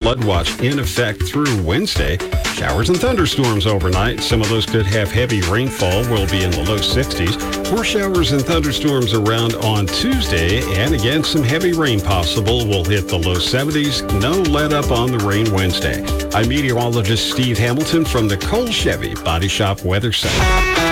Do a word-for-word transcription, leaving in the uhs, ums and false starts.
flood watch in effect through Wednesday. Showers and thunderstorms overnight. Some of those could have heavy rainfall. We'll be in the low sixties. More showers and thunderstorms around on Tuesday. And again, some heavy rain possible. We'll hit the low seventies. No let up on the rain Wednesday. I'm meteorologist Steve Hamilton from the Cole Chevy Body Shop Weather Center.